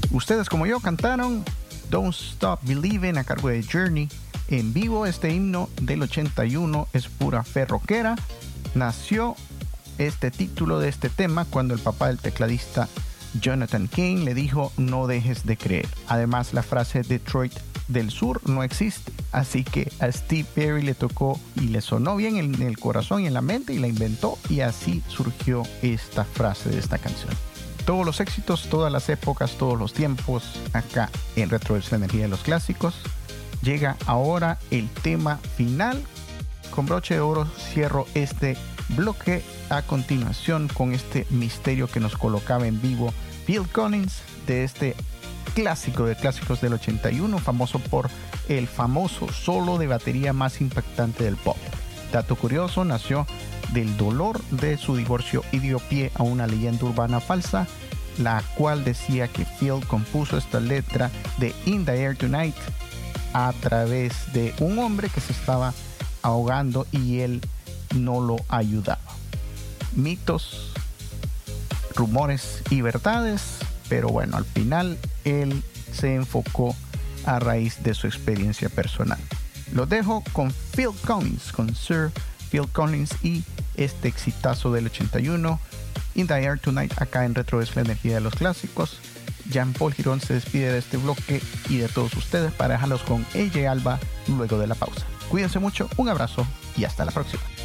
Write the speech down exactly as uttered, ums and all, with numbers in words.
Ustedes como yo cantaron Don't Stop Believing a cargo de Journey. En vivo este himno del ochenta y uno es pura fe rockera. Nació este título de este tema cuando el papá del tecladista Jonathan Cain le dijo no dejes de creer. Además la frase Detroit del Sur no existe, así que a Steve Perry le tocó y le sonó bien en el corazón y en la mente y la inventó, y así surgió esta frase de esta canción. Todos los éxitos, todas las épocas, todos los tiempos, acá en Retro es la energía de los clásicos. Llega ahora el tema final. Con broche de oro cierro este bloque a continuación con este misterio que nos colocaba en vivo Phil Collins, de este clásico de clásicos del ochenta y uno, famoso por el famoso solo de batería más impactante del pop. Dato curioso, nació del dolor de su divorcio y dio pie a una leyenda urbana falsa, la cual decía que Phil compuso esta letra de In the Air Tonight a través de un hombre que se estaba ahogando y él no lo ayudaba. Mitos, rumores y verdades, pero bueno, al final él se enfocó a raíz de su experiencia personal. Lo dejo con Phil Collins, con Sir Phil Collins y este exitazo del ochenta y uno, In the Air Tonight, acá en Retro es la energía de los clásicos. Jean Paul Girón se despide de este bloque y de todos ustedes para dejarlos con A J Alba luego de la pausa. Cuídense mucho, un abrazo y hasta la próxima.